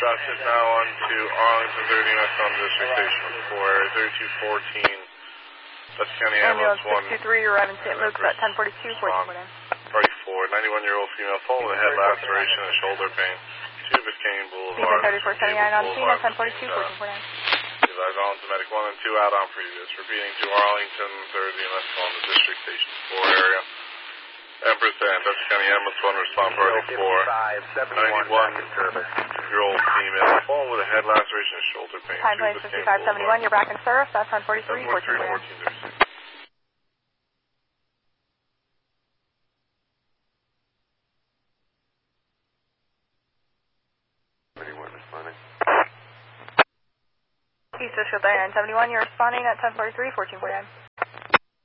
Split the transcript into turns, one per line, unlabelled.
Traffic now on to Arlington 30 West on District Station 4, 3214. Dutch County Ambulance 1.
623, you're arriving St. Luke's at 1042, 1449.
Party 4, 91-year-old female, phone with a head laceration and shoulder pain. 2 Biscayne Boulevard.
3479 on scene at 1042, 1449.
Advise on to Medic 1 and 2 out on previous. Repeating to Arlington 30 West on the District Station 4 area. Empress and Dutch County Ambulance 1 respond party 4. 91-year-old female, phone with a head laceration and shoulder pain.
Time plane 5571, you're back in service, that's 1043, 1449. East District 971, you're responding at 1043, 1449.